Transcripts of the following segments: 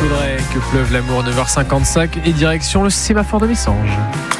faudrait que pleuve l'amour, 9h55 et direction le sémaphore de Messanges.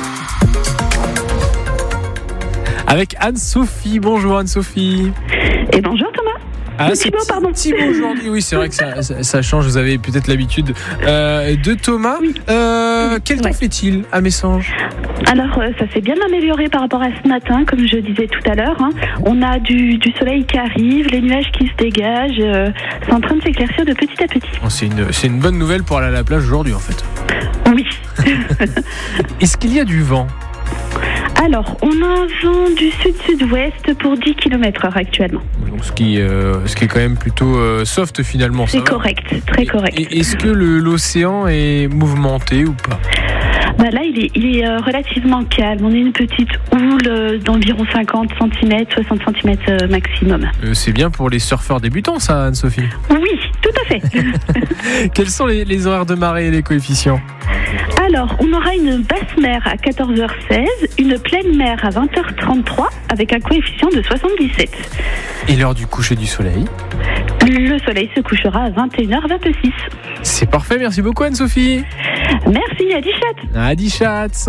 Avec Anne-Sophie. Bonjour Anne-Sophie. Et bonjour Thomas. C'est Thibaut aujourd'hui. Oui, c'est vrai que ça change. Vous avez peut-être l'habitude de Thomas. Oui. Quel temps fait-il à Messanges ? Alors, ça s'est bien amélioré par rapport à ce matin, comme je disais tout à l'heure. On a du soleil qui arrive, les nuages qui se dégagent. C'est en train de s'éclaircir de petit à petit. Oh, c'est une bonne nouvelle pour aller à la plage aujourd'hui, en fait. Oui. Est-ce qu'il y a du vent ? Alors, on a un vent du sud-sud-ouest pour 10 km/h actuellement. Donc, ce qui est quand même plutôt soft finalement. C'est correct, très correct. Et est-ce que l'océan est mouvementé ou pas ? Là, il est relativement calme. On est une petite houle d'environ 50 cm, 60 cm maximum. C'est bien pour les surfeurs débutants, ça, Anne-Sophie ? Oui, tout à fait. Quels sont les horaires de marée et les coefficients ? Alors, on aura une basse mer à 14h16, une pleine mer à 20h33 avec un coefficient de 77. Et l'heure du coucher du soleil ? Le soleil se couchera à 21h26. C'est parfait, merci beaucoup Anne-Sophie. Merci, Adi Schatz.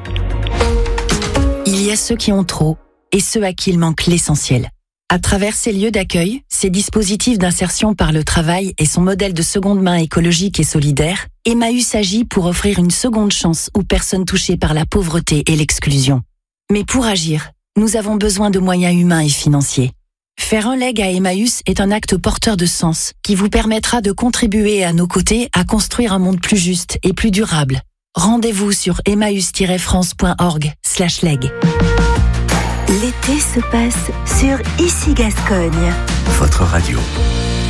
Il y a ceux qui ont trop et ceux à qui il manque l'essentiel. À travers ces lieux d'accueil, ces dispositifs d'insertion par le travail et son modèle de seconde main écologique et solidaire, Emmaüs agit pour offrir une seconde chance aux personnes touchées par la pauvreté et l'exclusion. Mais pour agir, nous avons besoin de moyens humains et financiers. Faire un leg à Emmaüs est un acte porteur de sens qui vous permettra de contribuer à nos côtés à construire un monde plus juste et plus durable. Rendez-vous sur emmaüs-france.org/leg. L'été se passe sur Ici Gascogne. Votre radio.